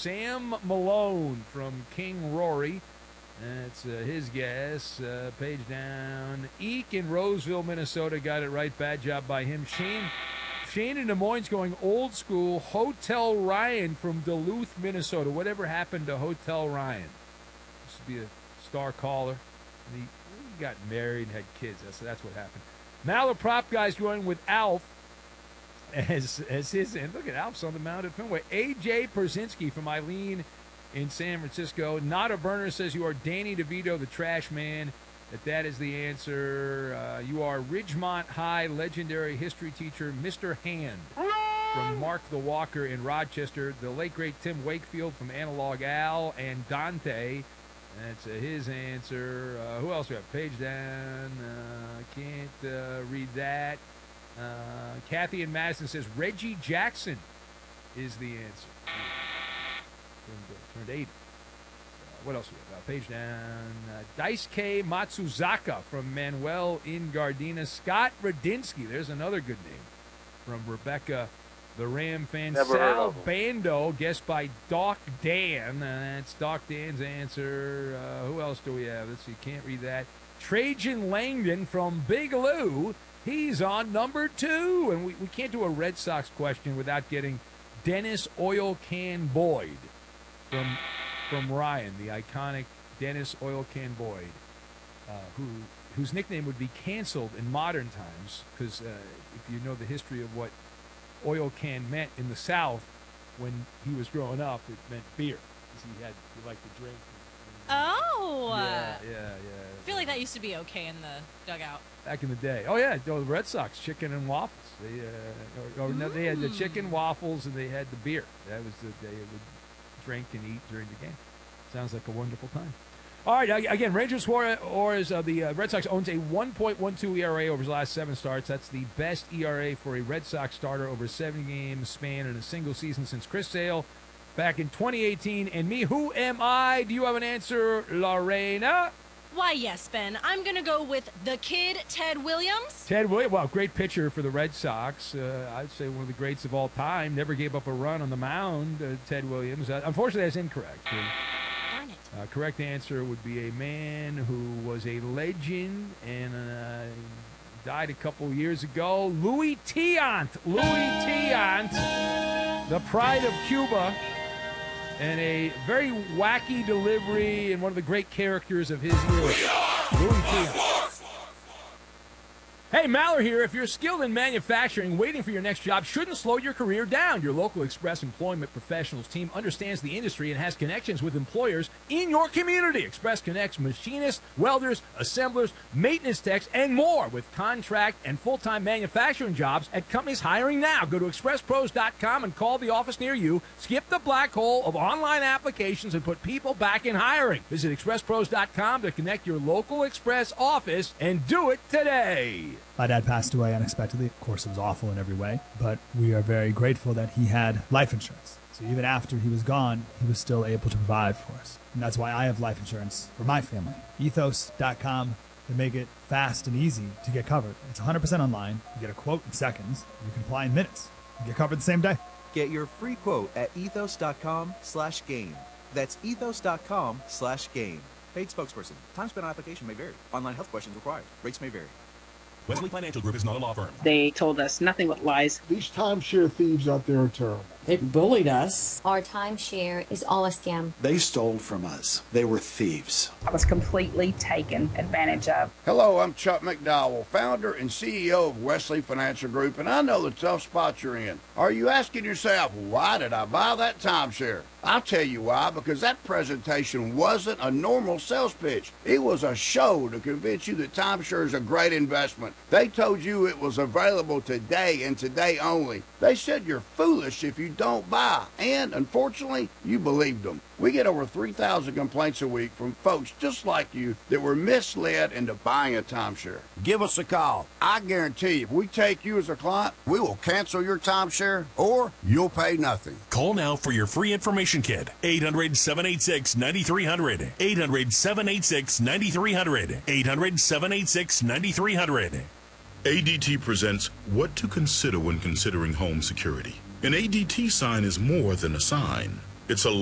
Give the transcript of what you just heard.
Sam Malone from King Rory. That's his guess. Page down. Eek in Roseville, Minnesota got it right. Bad job by him. Shane in Des Moines going old school. Hotel Ryan from Duluth, Minnesota. Whatever happened to Hotel Ryan? Used to be a star caller. He got married and had kids. That's what happened. Malaprop guy's going with Alf as his. And look at Alf's on the mound at Fenway. A.J. Persinski from Eileen in San Francisco. Not a Burner says you are Danny DeVito, the trash man. That is the answer. You are Ridgemont High legendary history teacher, Mr. Hand, from Mark the Walker in Rochester. The late, great Tim Wakefield from Analog Al, and Dante. That's his answer. Who else we have? Page down. Can't read that. Kathy in Madison says Reggie Jackson is the answer. Turned 80. What else we have? Page down. Daisuke Matsuzaka from Manuel in Gardena. Scott Radinsky. There's another good name from Rebecca, the Ram fan. Never Sal Bando, guessed by Doc Dan. That's Doc Dan's answer. Who else do we have? Let's see. Can't read that. Trajan Langdon from Big Lou. He's on number 2. And we can't do a Red Sox question without getting Dennis Oil Can Boyd from Ryan, the iconic Dennis Oil Can Boyd, whose nickname would be canceled in modern times because if you know the history of what oil can meant in the South when he was growing up, it meant beer because he liked to drink. Oh. Yeah. I feel like that used to be okay in the dugout. Back in the day. Oh, yeah, the Red Sox, chicken and waffles. They had the chicken, waffles, and they had the beer. That was they would drink and eat during the game. Sounds like a wonderful time. All right, again, Rangers Suarez, the Red Sox owns a 1.12 ERA over his last 7 starts. That's the best ERA for a Red Sox starter over a 7-game span in a single season since Chris Sale back in 2018. And me, who am I? Do you have an answer, Lorena? Why, yes, Ben. I'm going to go with the kid, Ted Williams. Ted Williams, well, great pitcher for the Red Sox. I'd say one of the greats of all time. Never gave up a run on the mound, Ted Williams. Unfortunately, that's incorrect. Darn it. Correct answer would be a man who was a legend and died a couple years ago. Louis Tiant. Louis Tiant, the pride of Cuba. And a very wacky delivery and one of the great characters of his era. Louis Tiant. Hey, Maller here. If you're skilled in manufacturing, waiting for your next job shouldn't slow your career down. Your local Express Employment Professionals team understands the industry and has connections with employers in your community. Express connects machinists, welders, assemblers, maintenance techs, and more with contract and full-time manufacturing jobs at companies hiring now. Go to expresspros.com and call the office near you. Skip the black hole of online applications and put people back in hiring. Visit expresspros.com to connect your local Express office and do it today. My dad passed away unexpectedly. Of course, it was awful in every way, but we are very grateful that he had life insurance. So even after he was gone, he was still able to provide for us. And that's why I have life insurance for my family. Ethos.com. They make it fast and easy to get covered. It's 100% online. You get a quote in seconds. You can apply in minutes. You get covered the same day. Get your free quote at ethos.com/game. That's ethos.com/game. Paid spokesperson. Time spent on application may vary. Online health questions required. Rates may vary. Wesley Financial Group is not a law firm. They told us nothing but lies. These timeshare thieves out there are terrible. They bullied us. Our timeshare is all a scam. They stole from us. They were thieves. I was completely taken advantage of. Hello, I'm Chuck McDowell, founder and CEO of Wesley Financial Group, and I know the tough spot you're in. Are you asking yourself, why did I buy that timeshare? I'll tell you why, because that presentation wasn't a normal sales pitch. It was a show to convince you that timeshare is a great investment. They told you it was available today and today only. They said you're foolish if you don't buy, and unfortunately, you believed them. We get over 3,000 complaints a week from folks just like you that were misled into buying a timeshare. Give us a call. I guarantee if we take you as a client, we will cancel your timeshare or you'll pay nothing. Call now for your free information kit. 800-786-9300. 800-786-9300. 800-786-9300. ADT presents What to Consider When Considering Home Security. An ADT sign is more than a sign. It's a